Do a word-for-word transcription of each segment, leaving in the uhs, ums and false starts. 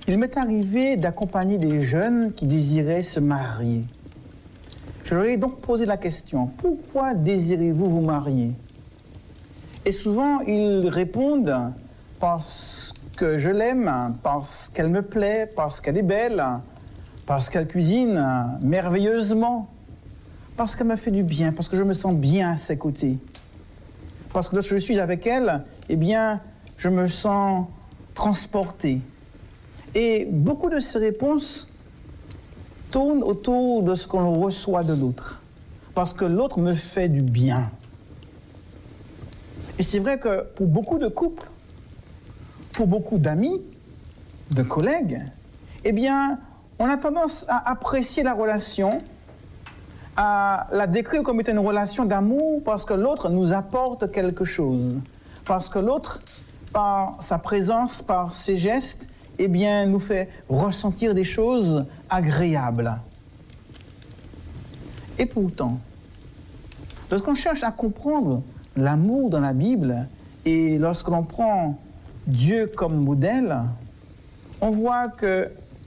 Il m'est arrivé d'accompagner des jeunes qui désiraient se marier. Je leur ai donc posé la question, pourquoi désirez-vous vous marier? Et souvent, ils répondent, parce que je l'aime, parce qu'elle me plaît, parce qu'elle est belle, parce qu'elle cuisine merveilleusement, parce qu'elle me fait du bien, parce que je me sens bien à ses côtés. Parce que lorsque je suis avec elle, eh bien, je me sens transporté. Et beaucoup de ces réponses tournent autour de ce qu'on reçoit de l'autre. Parce que l'autre me fait du bien. Et c'est vrai que pour beaucoup de couples, pour beaucoup d'amis, de collègues, eh bien, on a tendance à apprécier la relation, à la décrire comme étant une relation d'amour parce que l'autre nous apporte quelque chose. Parce que l'autre, par sa présence, par ses gestes, eh bien, nous fait ressentir des choses agréables. Et pourtant, lorsqu'on cherche à comprendre l'amour dans la Bible et lorsque l'on prend Dieu comme modèle, on voit que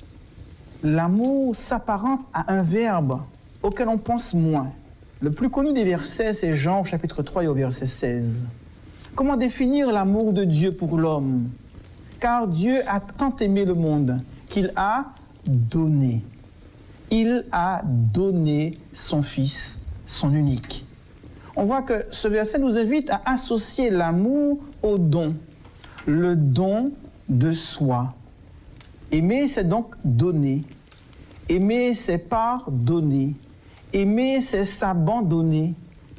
l'amour s'apparente à un verbe auquel on pense moins. Le plus connu des versets, c'est Jean au chapitre trois et au verset seize. Comment définir l'amour de Dieu pour l'homme? Car Dieu a tant aimé le monde qu'il a donné. Il a donné son Fils, son unique. On voit que ce verset nous invite à associer l'amour au don, le don de soi. Aimer, c'est donc donner. Aimer, c'est pardonner. Aimer, c'est s'abandonner.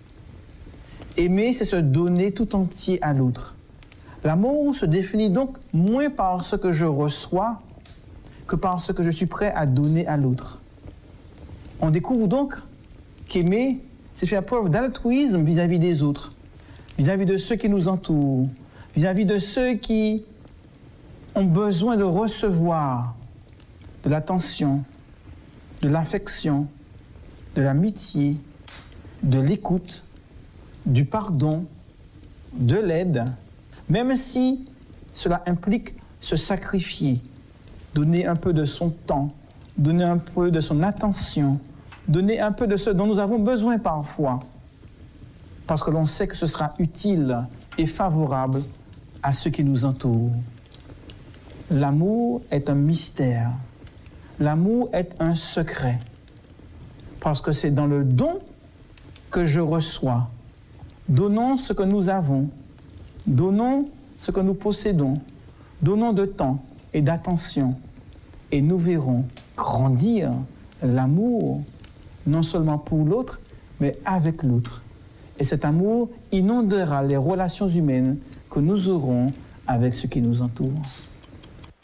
Aimer, c'est se donner tout entier à l'autre. L'amour se définit donc moins par ce que je reçois que par ce que je suis prêt à donner à l'autre. On découvre donc qu'aimer, c'est faire preuve d'altruisme vis-à-vis des autres, vis-à-vis de ceux qui nous entourent, vis-à-vis de ceux qui ont besoin de recevoir de l'attention, de l'affection, de l'amitié, de l'écoute, du pardon, de l'aide, même si cela implique se sacrifier, donner un peu de son temps, donner un peu de son attention, donner un peu de ce dont nous avons besoin parfois, parce que l'on sait que ce sera utile et favorable à ceux qui nous entourent. L'amour est un mystère. L'amour est un secret, parce que c'est dans le don que je reçois. Donnons ce que nous avons, donnons ce que nous possédons, donnons de temps et d'attention, et nous verrons grandir l'amour, non seulement pour l'autre, mais avec l'autre. Et cet amour inondera les relations humaines que nous aurons avec ceux qui nous entourent.